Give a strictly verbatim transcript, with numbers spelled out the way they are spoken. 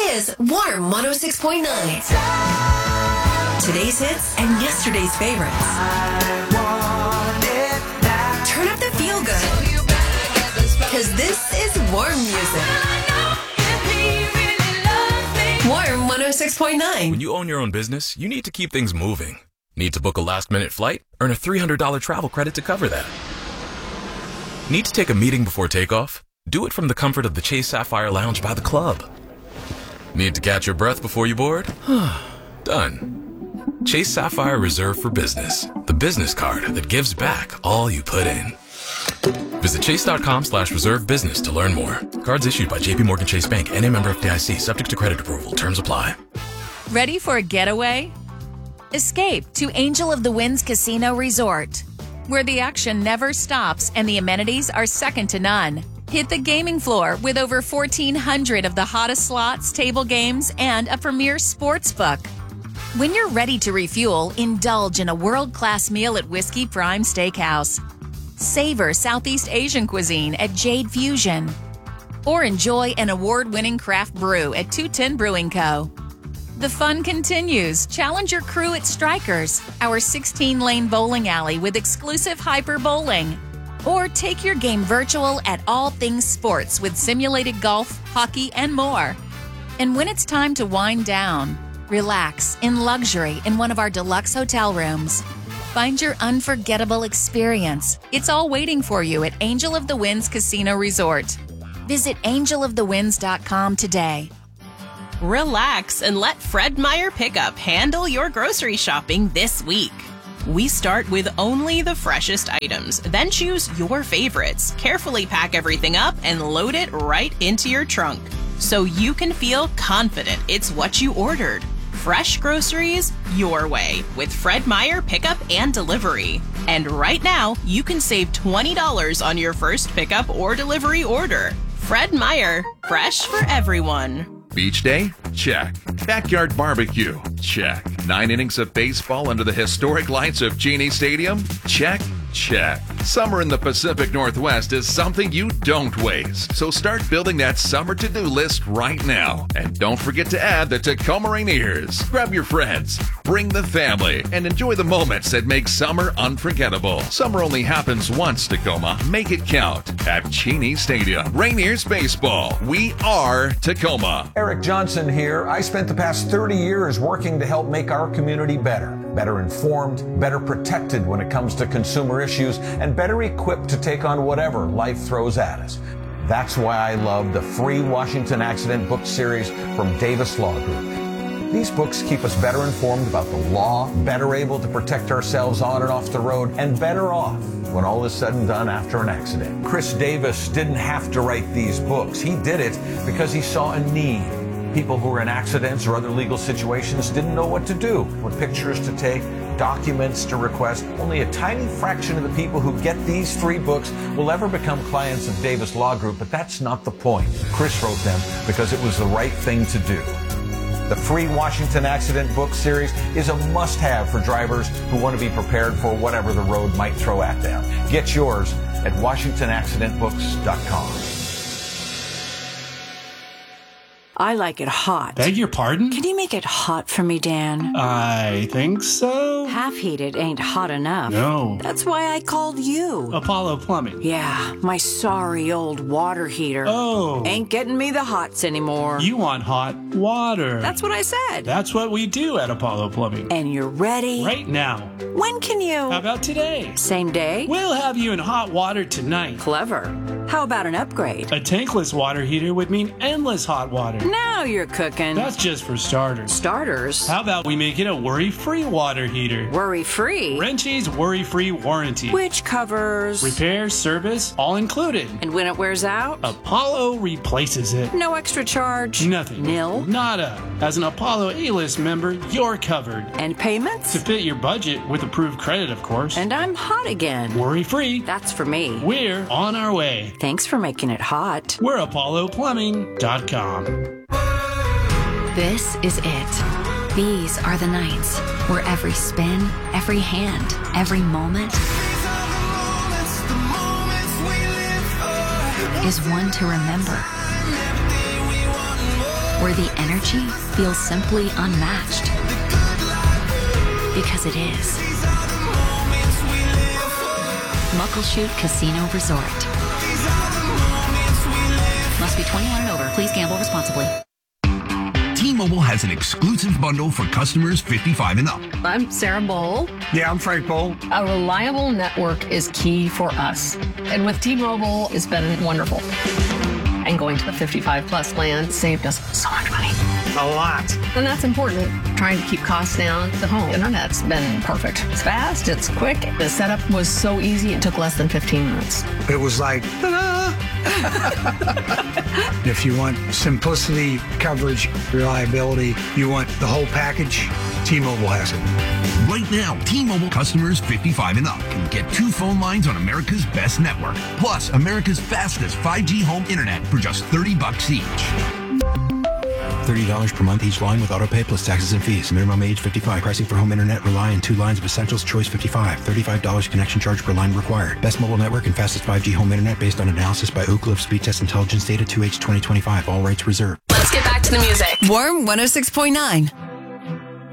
is Warm one oh six point nine. Today's hits and yesterday's favorites. Turn up the feel good. Because this is Warm music. Warm one oh six point nine. When you own your own business, you need to keep things moving. Need to book a last-minute flight? Earn a three hundred dollars travel credit to cover that. Need to take a meeting before takeoff? Do it from the comfort of the Chase Sapphire Lounge by the club. Need to catch your breath before you board? Done. Chase Sapphire Reserve for Business, the business card that gives back all you put in. Visit chase.com slash reserve business to learn more. Cards issued by J P Morgan Chase Bank, N A member F D I C, subject to credit approval. Terms apply. Ready for a getaway? Escape to Angel of the Winds Casino Resort, where the action never stops and the amenities are second to none. Hit the gaming floor with over fourteen hundred of the hottest slots, table games, and a premier sports book. When you're ready to refuel, indulge in a world-class meal at Whiskey Prime Steakhouse. Savor Southeast Asian cuisine at Jade Fusion. Or enjoy an award-winning craft brew at two ten Brewing Co. The fun continues. Challenge your crew at Strikers, our sixteen-lane bowling alley with exclusive hyper bowling. Or take your game virtual at All Things Sports with simulated golf, hockey, and more. And when it's time to wind down, relax in luxury in one of our deluxe hotel rooms. Find your unforgettable experience. It's all waiting for you at Angel of the Winds Casino Resort. Visit angel of the winds dot com today. Relax and let Fred Meyer Pickup handle your grocery shopping this week. We start with only the freshest items, then choose your favorites, carefully pack everything up, and load it right into your trunk so you can feel confident it's what you ordered. Fresh groceries your way with Fred Meyer Pickup and Delivery. And right now, you can save twenty dollars on your first pickup or delivery order. Fred Meyer, fresh for everyone. Beach day? Check. Backyard barbecue? Check. Nine innings of baseball under the historic lights of Cheney Stadium? Check. Check. Summer in the Pacific Northwest is something you don't waste. So start building that summer to-do list right now. And don't forget to add the Tacoma Rainiers. Grab your friends, bring the family, and enjoy the moments that make summer unforgettable. Summer only happens once, Tacoma. Make it count at Cheney Stadium. Rainiers Baseball. We are Tacoma. Eric Johnson here. I spent the past thirty years working to help make our community better. Better informed, better protected when it comes to consumer issues, and better equipped to take on whatever life throws at us. That's why I love the free Washington Accident book series from Davis Law Group. These books keep us better informed about the law, better able to protect ourselves on and off the road, and better off when all is said and done after an accident. Chris Davis didn't have to write these books. He did it because he saw a need. People who were in accidents or other legal situations didn't know what to do, what pictures to take, documents to request. Only a tiny fraction of the people who get these free books will ever become clients of Davis Law Group, but that's not the point. Chris wrote them because it was the right thing to do. The free Washington Accident book series is a must-have for drivers who want to be prepared for whatever the road might throw at them. Get yours at washington accident books dot com. I like it hot. Beg your pardon? Can you make it hot for me, Dan? I think so. Half heated ain't hot enough. No. That's why I called you. Apollo Plumbing. Yeah, my sorry old water heater. Oh. Ain't getting me the hots anymore. You want hot water. That's what I said. That's what we do at Apollo Plumbing. And you're ready? Right now. When can you? How about today? Same day? We'll have you in hot water tonight. Clever. How about an upgrade? A tankless water heater would mean endless hot water. Now you're cooking. That's just for starters. Starters? How about we make it a worry-free water heater? Worry-free? Wrenchie's worry-free warranty. Which covers? Repair, service, all included. And when it wears out? Apollo replaces it. No extra charge? Nothing. Nil? Nada. As an Apollo A-list member, you're covered. And payments? To fit your budget with approved credit, of course. And I'm hot again. Worry-free. That's for me. We're on our way. Thanks for making it hot. We're apollo plumbing dot com. This is it. These are the nights where every spin, every hand, every moment is one to remember. where the energy feels simply unmatched. Because it is. Muckleshoot Casino Resort. Must be twenty-one and over. Please gamble responsibly. T-Mobile has an exclusive bundle for customers fifty-five and up. I'm Sarah Bowl. Yeah, I'm Frank Bowl. A reliable network is key for us. And with T-Mobile, it's been wonderful. And going to the fifty-five plus plan saved us so much money. A lot. And that's important. Trying to keep costs down. The home internet's been perfect. It's fast, it's quick. The setup was so easy, it took less than fifteen minutes. It was like, ta-da! If you want simplicity, coverage, reliability, you want the whole package, T-Mobile has it. Right now, T-Mobile customers fifty-five and up can get two phone lines on America's best network, plus America's fastest five G home internet for just thirty bucks each. thirty dollars per month each line with autopay plus taxes and fees. Minimum age fifty-five. Pricing for home internet rely on two lines of Essentials Choice fifty-five. thirty-five dollars connection charge per line required. Best mobile network and fastest five G home internet based on analysis by Ookla of Speed Test Intelligence Data two H twenty twenty-five. All rights reserved. Let's get back to the music. Warm one oh six point nine.